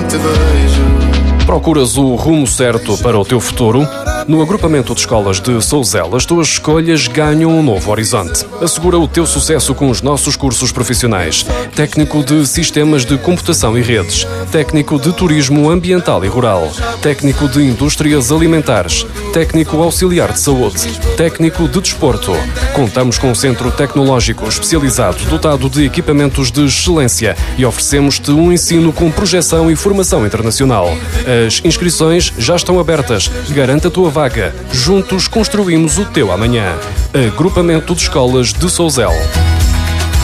te vejo. Procuras o rumo certo para o teu futuro? No agrupamento de escolas de Souzela, as tuas escolhas ganham um novo horizonte. Assegura o teu sucesso com os nossos cursos profissionais. Técnico de Sistemas de Computação e Redes. Técnico de Turismo Ambiental e Rural. Técnico de Indústrias Alimentares. Técnico Auxiliar de Saúde. Técnico de Desporto. Contamos com um centro tecnológico especializado dotado de equipamentos de excelência e oferecemos-te um ensino com projeção e formação internacional. As inscrições já estão abertas. Garanta a tua vaga. Juntos construímos o teu amanhã. Agrupamento de Escolas de Souzela.